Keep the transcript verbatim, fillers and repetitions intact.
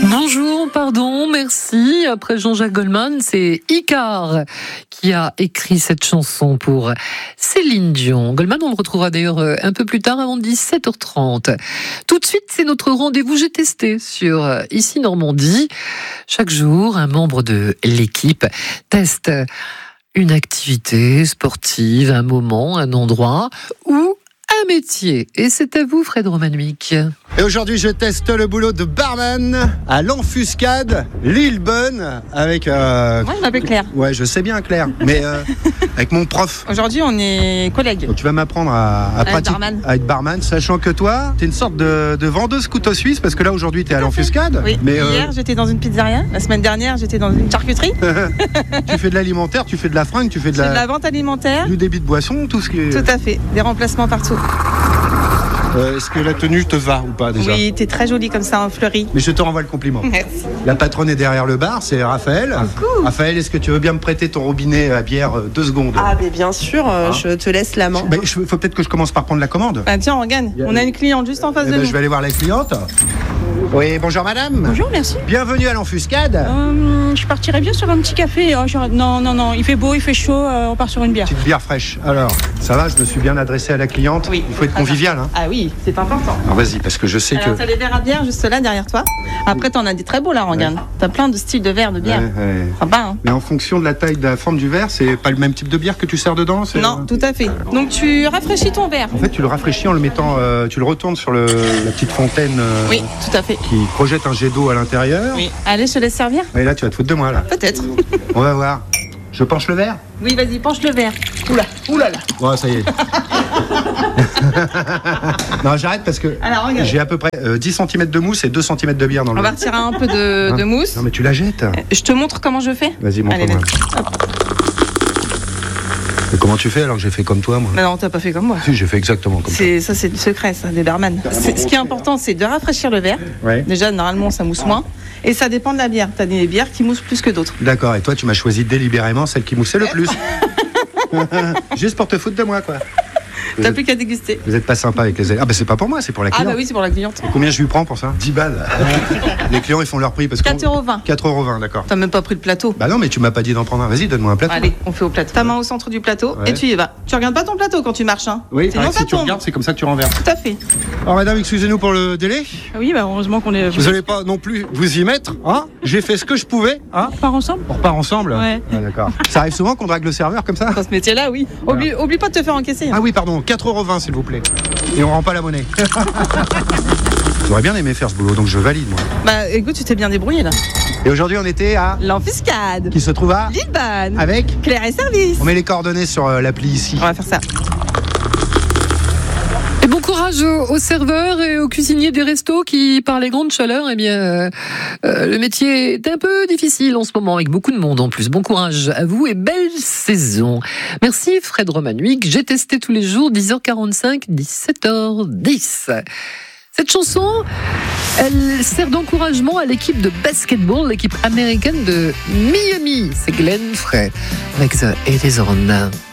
Bonjour, pardon, merci. Après Jean-Jacques Goldman, c'est Icar qui a écrit cette chanson pour Céline Dion. Goldman, on le retrouvera d'ailleurs un peu plus tard, avant dix-sept heures trente. Tout de suite, c'est notre rendez-vous J'ai testé sur Ici Normandie. Chaque jour, un membre de l'équipe teste une activité sportive, un moment, un endroit ou un métier. Et c'est à vous, Fred Romanuik. Et aujourd'hui, je teste le boulot de barman à l'Enfuscade, Lillebonne, avec... Euh... Moi, je m'appelle Claire. Ouais, je sais bien, Claire, mais euh, avec mon prof. Aujourd'hui, on est collègues. Donc, tu vas m'apprendre à, à, à, pratiquer, être barman. à être barman, sachant que toi, t'es une sorte de, de vendeuse couteau suisse, parce que là, aujourd'hui, t'es à l'Enfuscade. Oui, mais, hier, euh... j'étais dans une pizzeria. La semaine dernière, j'étais dans une charcuterie. Tu fais de l'alimentaire, tu fais de la fringue, tu fais de la... de la vente alimentaire. Du débit de boisson, tout ce qui est... Tout à fait, des remplacements partout. Euh, est-ce que la tenue te va ou pas déjà? Oui, t'es très jolie comme ça en fleurie. Mais je te renvoie le compliment. Merci. La patronne est derrière le bar, c'est Raphaël. Coucou. Raphaël, est-ce que tu veux bien me prêter ton robinet à bière euh, deux secondes? Ah, mais bien sûr, euh, Hein je te laisse la main. Il faut peut-être que je commence par prendre la commande. Bah tiens, regarde, on a une cliente juste en face Eh de ben, nous. je vais aller voir la cliente. Oui, bonjour madame. Bonjour, merci. Bienvenue à l'Enfuscade. Euh, je partirais bien sur un petit café. Oh, genre- non, non, non, il fait beau, il fait chaud, euh, on part sur une bière. Petite bière fraîche. Alors, ça va, je me suis bien adressé à la cliente. Oui. Il faut être Très bien. convivial. Hein. Ah oui, c'est important. Alors vas-y, parce que je sais Alors, que... t'as les verres à bière juste là derrière toi. Après, t'en as des très beaux là, regarde. T'as plein de styles de verres de bière. Ouais, ouais. Sympa, hein? Mais en fonction de la taille, de la forme du verre, c'est pas le même type de bière que tu sers dedans c'est- Non, tout à fait. Donc, tu rafraîchis ton verre. En fait, tu le rafraîchis en le mettant... euh, tu le retournes sur le, la petite fontaine euh, Oui, tout à fait. qui projette un jet d'eau à l'intérieur. Oui. Allez, je te laisse servir. Et là, tu vas te foutre de moi, là. Peut-être. On va voir. Je penche le verre? Oui, vas-y, penche le verre. Oula, oula là. Ouais, ça y est. Non, j'arrête parce que Alors, regarde. j'ai à peu près euh, dix centimètres de mousse et deux centimètres de bière dans le On va retirer un peu de, de mousse. Non, mais tu la jettes. Je te montre comment je fais. Vas-y, Allez, montre-moi. vas-y. Hop. Mais comment tu fais alors que j'ai fait comme toi, moi? Mais non, t'as pas fait comme moi. Si, j'ai fait exactement comme toi. C'est, ça, c'est le secret, ça, des barman. C'est- ce qui est important, c'est de rafraîchir le verre. Ouais. Déjà, normalement, ça mousse moins. Et ça dépend de la bière. T'as des bières qui moussent plus que d'autres. D'accord, et toi, tu m'as choisi délibérément celle qui moussait le plus. Juste pour te foutre de moi, quoi. Vous T'as êtes, plus qu'à déguster. vous êtes pas sympa avec les élèves. Ah, bah c'est pas pour moi, c'est pour la Ah, cliente. bah oui, c'est pour la cliente. Combien je lui prends pour ça? dix balles. Les clients, ils font leur prix parce que. quatre euros vingt. quatre euros vingt, d'accord. T'as même pas pris le plateau. Bah non, mais tu m'as pas dit d'en prendre un. Vas-y, donne-moi un plateau. Allez, on fait au plateau. Ta main au centre du plateau Ouais. et tu y vas. Tu regardes pas ton plateau quand tu marches, hein. Oui, Sinon, pareil, ça si tu tombe. regardes, c'est comme ça que tu renverses. Tout à fait. Alors, madame, excusez-nous pour le délai. Oui, bah heureusement qu'on est. Vous allez pas non plus vous y mettre, hein? J'ai fait ce que je pouvais, hein? On part ensemble. On repart ensemble? Ouais. Ah, d'accord. Ça arrive souvent qu'on drague le serveur comme ça? Dans ce métier-là, oui. Oublie, oublie pas de te faire encaisser. hein. Ah oui, pardon, quatre euros vingt s'il vous plaît. Et on rend pas la monnaie. J'aurais bien aimé faire ce boulot, donc je valide moi. Bah, écoute, tu t'es bien débrouillé là. Et aujourd'hui, on était à... L'Enfuscade. Qui se trouve à... Lillebonne. Avec... Claire et service. On met les coordonnées sur euh, l'appli ici. On va faire ça. Et bon courage aux, aux serveurs et aux cuisiniers des restos qui, par les grandes chaleurs, eh bien, euh, euh, le métier est un peu difficile en ce moment, avec beaucoup de monde en plus. Bon courage à vous et belle saison. Merci Fred Romanuik. J'ai testé tous les jours, dix heures quarante-cinq, dix-sept heures dix. Cette chanson, elle sert d'encouragement à l'équipe de basketball, l'équipe américaine de Miami. C'est Glenn Frey avec The It Is On.